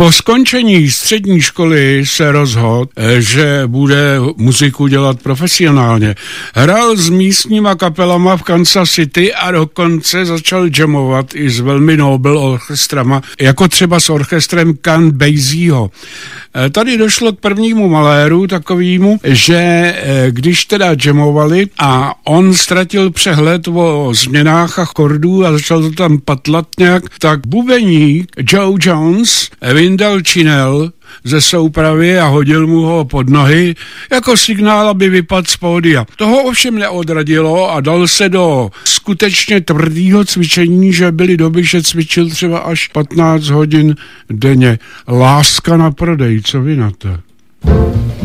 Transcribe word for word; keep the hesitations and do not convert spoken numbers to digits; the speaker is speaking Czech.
Po skončení střední školy se rozhodl, že bude muziku dělat profesionálně. Hrál s místníma kapelama v Kansas City a dokonce začal jamovat i s velmi nobel orchestrama, jako třeba s orchestrem Count Basieho. Tady došlo k prvnímu maléru takovýmu, že když teda jamovali a on ztratil přehled o změnách a chordů a začal to tam patlat nějak, tak bubeník Joe Jones vyndal činel ze soupravy a hodil mu ho pod nohy jako signál, aby vypadl z pódia. Toho ovšem neodradilo a dal se do skutečně tvrdého cvičení, že byly doby, že cvičil třeba až patnáct hodin denně. Láska na prodej, co vy na to?